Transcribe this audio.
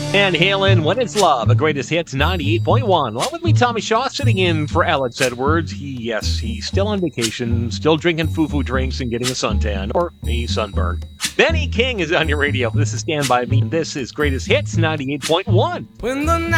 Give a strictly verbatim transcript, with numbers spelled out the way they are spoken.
And Halen, When It's Love, a Greatest Hits ninety-eight point one. Along with me, Tommy Shaw, sitting in for Alex Edwards. He, yes, he's still on vacation, still drinking foo-foo drinks and getting a suntan, or a sunburn. Benny King is on your radio. This is Stand By Me, and this is Greatest Hits ninety-eight point one. When the night